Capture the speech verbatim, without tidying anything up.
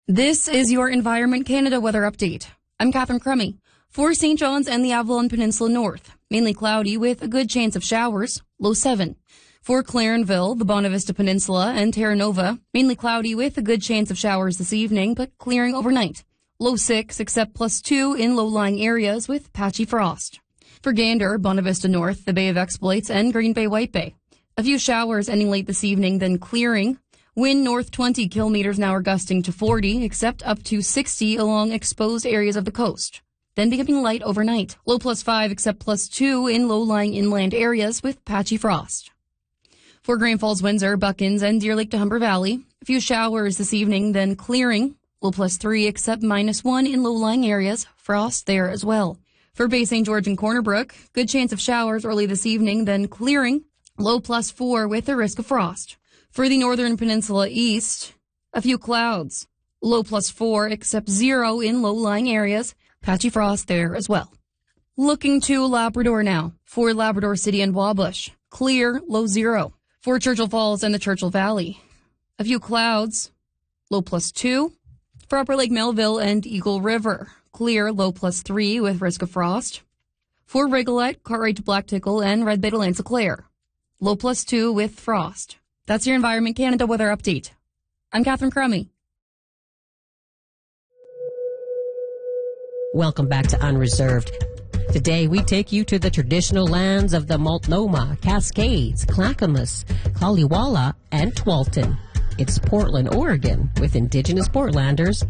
This is your Environment Canada weather update. I'm Catherine Crummy. For Saint John's and the Avalon Peninsula North, mainly cloudy with a good chance of showers, low seven. For Clarenville, the Bonavista Peninsula, and Terra Nova, mainly cloudy with a good chance of showers this evening, but clearing overnight. Low six, except plus two in low-lying areas with patchy frost. For Gander, Bonavista North, the Bay of Exploits, and Green Bay White Bay. A few showers ending late this evening, then clearing. Wind north twenty kilometers an hour gusting to forty, except up to sixty along exposed areas of the coast. Then becoming light overnight. Low plus five, except plus two in low-lying inland areas with patchy frost. For Grand Falls, Windsor, Buckins, and Deer Lake to Humber Valley, a few showers this evening, then clearing. Low plus three, except minus one in low-lying areas. Frost there as well. For Bay Saint George and Corner Brook, good chance of showers early this evening, then clearing. Low plus four with a risk of frost. For the Northern Peninsula East, a few clouds. Low plus four, except zero in low-lying areas. Patchy frost there as well. Looking to Labrador now. For Labrador City and Wabush, clear, low zero. For Churchill Falls and the Churchill Valley, a few clouds. Low plus two. For Upper Lake Melville and Eagle River, clear, low plus three with risk of frost. For Rigolet, Cartwright to Black Tickle, and Red Bay to Lansa Clare, low plus two with frost. That's your Environment Canada weather update. I'm Catherine Crummy. Welcome back to Unreserved. Today we take you to the traditional lands of the Multnomah, Cascades, Clackamas, Kaliwala, and Tualatin. It's Portland, Oregon, with Indigenous Portlanders